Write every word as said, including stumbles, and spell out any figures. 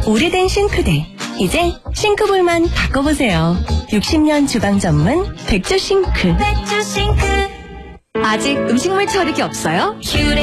오래된 싱크대, 이제 싱크볼만 바꿔보세요. 육십 년 주방 전문 백조 싱크. 백조 싱크. 아직 음식물 처리기 없어요?